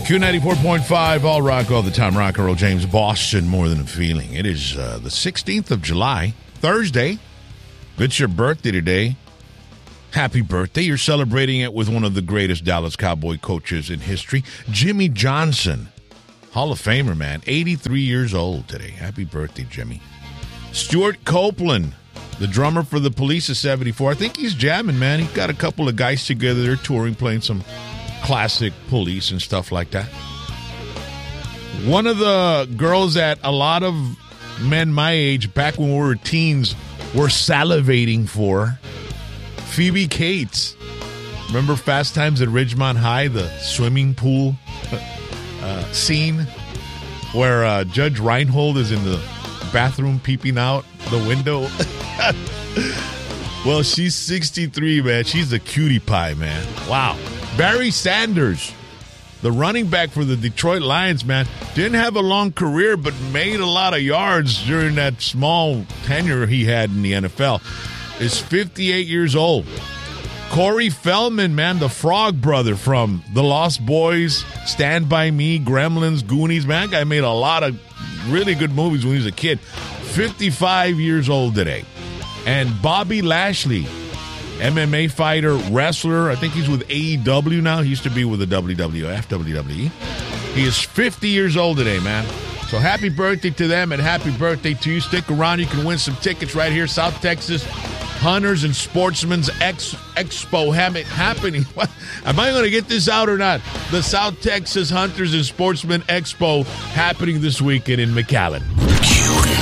Q94.5, all rock all the time. Rock and roll, James Boston, more than a feeling. It is the 16th of July, Thursday. It's your birthday today. Happy birthday. You're celebrating it with one of the greatest Dallas Cowboy coaches in history, Jimmy Johnson. Hall of Famer, man. 83 years old today. Happy birthday, Jimmy. Stuart Copeland, the drummer for the Police, is 74. I think he's jamming, man. He got a couple of guys together. They're touring, playing some classic Police and stuff like that. One of the girls that a lot of men my age, back when we were teens, were salivating for, Phoebe Cates. Remember Fast Times at Ridgemont High, the swimming pool scene where Judge Reinhold is in the bathroom peeping out the window? Well, she's 63, man. She's a cutie pie, man. Wow. Barry Sanders, the running back for the Detroit Lions, man, didn't have a long career, but made a lot of yards during that small tenure he had in the NFL. Is 58 years old. Corey Feldman, man, the Frog brother from The Lost Boys, Stand By Me, Gremlins, Goonies. Man, that guy made a lot of really good movies when he was a kid. 55 years old today. And Bobby Lashley, MMA fighter, wrestler. I think he's with AEW now. He used to be with the WWF, WWE. He is 50 years old today, man. So happy birthday to them and happy birthday to you. Stick around. You can win some tickets right here. South Texas Hunters and Sportsmen's Expo happening. What? Am I going to get this out or not? The South Texas Hunters and Sportsmen Expo happening this weekend in McAllen.